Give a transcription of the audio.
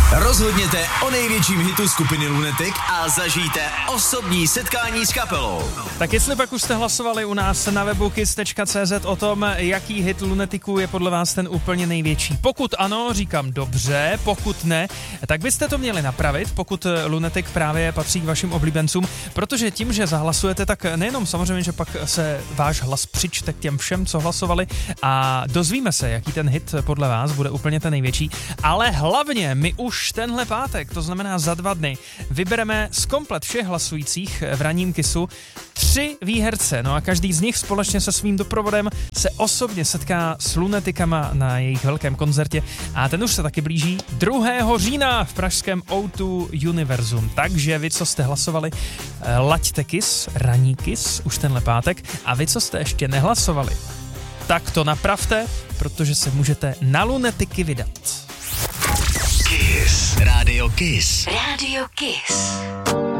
Rozhodněte o největším hitu skupiny Lunatic a zažijte osobní setkání s kapelou. Tak jestli pak už jste hlasovali u nás na webu kiss.cz o tom, jaký hit Lunaticů je podle vás ten úplně největší. Pokud ano, říkám dobře, pokud ne, tak byste to měli napravit, pokud Lunatic právě patří k vašim oblíbencům, protože tím, že zahlasujete, tak nejenom samozřejmě, že pak se váš hlas přičte k těm všem, co hlasovali a dozvíme se, jaký ten hit podle vás bude úplně ten největší, ale hlavně my už tenhle pátek, to znamená za 2 dny, vybereme z komplet všech hlasujících v ranním Kissu 3 výherce, no a každý z nich společně se svým doprovodem se osobně setká s Lunaticama na jejich velkém koncertě a ten už se taky blíží 2. října v pražském O2 Univerzum. Takže vy, co jste hlasovali, laďte Kiss, ranní Kiss už tenhle pátek a vy, co jste ještě nehlasovali, tak to napravte, protože se můžete na Lunatiky vydat. Kiss. Rádio Kiss. Rádio Kiss.